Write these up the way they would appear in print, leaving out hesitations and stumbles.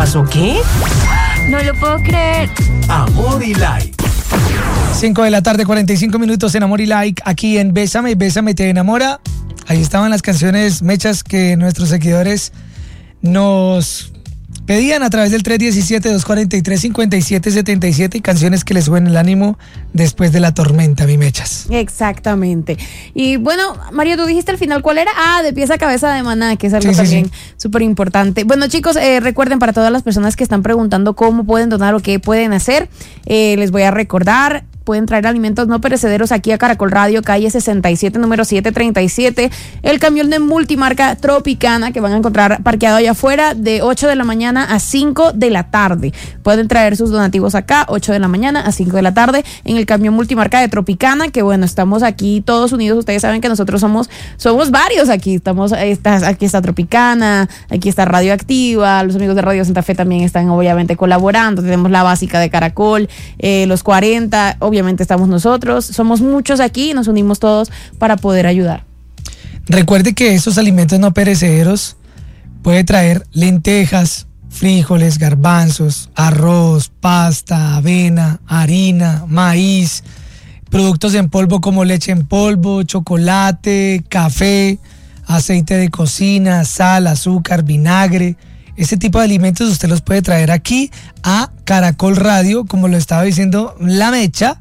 pasó qué? No lo puedo creer. Amor y Like. 5 de la tarde, 45 minutos en Amor y Like, aquí en Bésame, Bésame te enamora. Ahí estaban las canciones mechas que nuestros seguidores nos pedían a través del 317-243-5777 y canciones que les suben el ánimo después de la tormenta, mi mechas. Exactamente. Y bueno, Mario, tú dijiste al final cuál era. De pies a cabeza de Maná, que es algo Sí, también súper importante. Bueno, chicos, recuerden, para todas las personas que están preguntando cómo pueden donar o qué pueden hacer, les voy a recordar. Pueden traer alimentos no perecederos aquí a Caracol Radio, calle 67, número 737. El camión de multimarca Tropicana, que van a encontrar parqueado allá afuera, de 8 de la mañana a 5 de la tarde. Pueden traer sus donativos acá, 8 de la mañana a 5 de la tarde, en el camión multimarca de Tropicana, que bueno, estamos aquí todos unidos. Ustedes saben que nosotros somos varios aquí. Aquí está Tropicana, aquí está Radioactiva, los amigos de Radio Santa Fe también están obviamente colaborando. Tenemos la básica de Caracol, los 40, obviamente estamos nosotros, somos muchos aquí y nos unimos todos para poder ayudar. Recuerde que estos alimentos no perecederos puede traer lentejas, frijoles, garbanzos, arroz, pasta, avena, harina, maíz, productos en polvo como leche en polvo, chocolate, café, aceite de cocina, sal, azúcar, vinagre. Este tipo de alimentos usted los puede traer aquí a Caracol Radio, como lo estaba diciendo la mecha,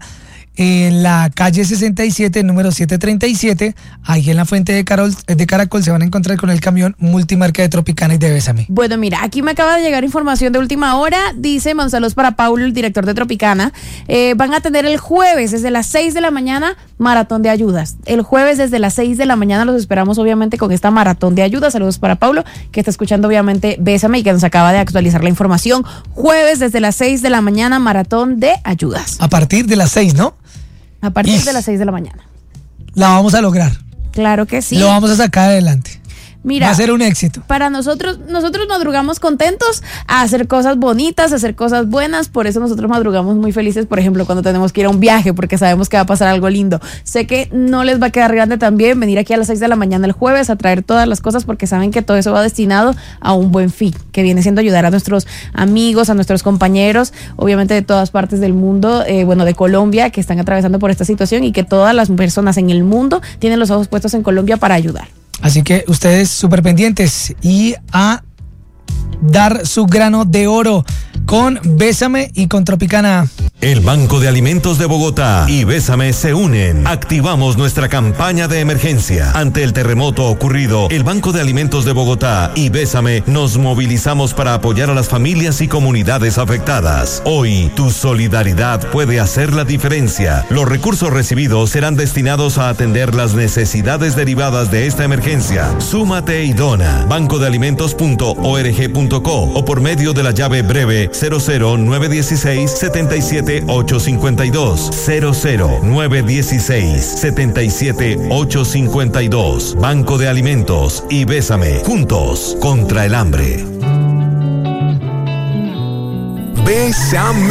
en la calle 67, número 737, ahí en la fuente de Caracol se van a encontrar con el camión multimarca de Tropicana y de Bésame. Bueno, mira, aquí me acaba de llegar información de última hora, dice saludos para Paulo, el director de Tropicana. Van a tener el jueves desde las 6 de la mañana maratón de ayudas. El jueves desde las 6 de la mañana los esperamos obviamente con esta maratón de ayudas. Saludos para Paulo, que está escuchando obviamente Bésame y que nos acaba de actualizar la información. Jueves desde las 6 de la mañana maratón de ayudas. A partir de las 6, ¿no? A partir de las 6 de la mañana. La vamos a lograr. Claro que sí. Lo vamos a sacar adelante. Mira, va a ser un éxito. Para nosotros madrugamos contentos a hacer cosas bonitas, a hacer cosas buenas. Por eso nosotros madrugamos muy felices, por ejemplo, cuando tenemos que ir a un viaje, porque sabemos que va a pasar algo lindo. Sé que no les va a quedar grande también venir aquí a las 6 de la mañana el jueves a traer todas las cosas, porque saben que todo eso va destinado a un buen fin, que viene siendo ayudar a nuestros amigos, a nuestros compañeros, obviamente de todas partes del mundo, de Colombia, que están atravesando por esta situación, y que todas las personas en el mundo tienen los ojos puestos en Colombia para ayudar. Así que ustedes súper pendientes y a dar su grano de oro con Bésame y con Tropicana. El Banco de Alimentos de Bogotá y Bésame se unen. Activamos nuestra campaña de emergencia. Ante el terremoto ocurrido, el Banco de Alimentos de Bogotá y Bésame nos movilizamos para apoyar a las familias y comunidades afectadas. Hoy, tu solidaridad puede hacer la diferencia. Los recursos recibidos serán destinados a atender las necesidades derivadas de esta emergencia. Súmate y dona. bancodealimentos.org.co o por medio de la llave breve 00916-77852. 00916-77852. Banco de Alimentos y Bésame, juntos contra el hambre. Bésame.